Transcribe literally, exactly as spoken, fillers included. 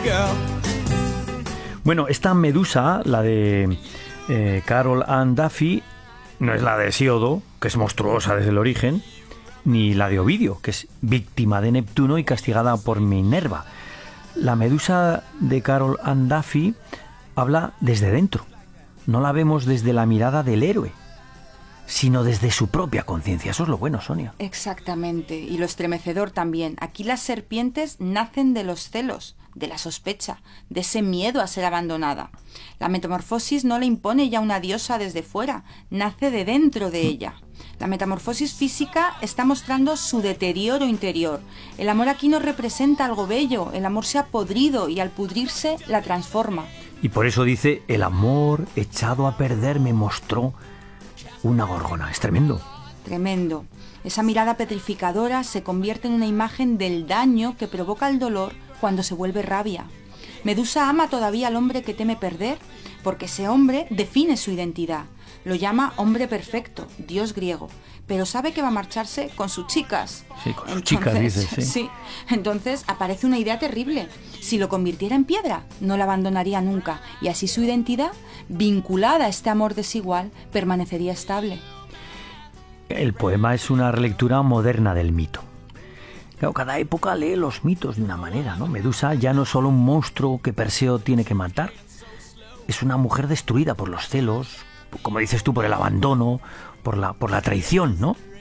Bueno, esta Medusa, la de eh, Carol Ann Duffy, no es la de Hesíodo, que es monstruosa desde el origen, ni la de Ovidio, que es víctima de Neptuno y castigada por Minerva. La Medusa de Carol Ann Duffy habla desde dentro. No la vemos desde la mirada del héroe, sino desde su propia conciencia. Eso es lo bueno, Sonia. Exactamente, y lo estremecedor también. Aquí las serpientes nacen de los celos, de la sospecha, de ese miedo a ser abandonada. La metamorfosis no le impone ya una diosa desde fuera, nace de dentro de ella. La metamorfosis física está mostrando su deterioro interior. El amor aquí no representa algo bello, el amor se ha podrido y al pudrirse la transforma. Y por eso dice, el amor echado a perder me mostró una gorgona. Es tremendo. Tremendo. Esa mirada petrificadora se convierte en una imagen del daño que provoca el dolor cuando se vuelve rabia. Medusa ama todavía al hombre que teme perder, porque ese hombre define su identidad. Lo llama hombre perfecto, dios griego, pero sabe que va a marcharse con sus chicas. Sí, con sus Entonces, chicas, dices, sí. Sí. Entonces aparece una idea terrible. Si lo convirtiera en piedra, no la abandonaría nunca, y así su identidad, vinculada a este amor desigual, permanecería estable. El poema es una relectura moderna del mito. Claro, cada época lee los mitos de una manera, ¿no? Medusa ya no es solo un monstruo que Perseo tiene que matar, es una mujer destruida por los celos, como dices tú, por el abandono, por la, por la traición, ¿no?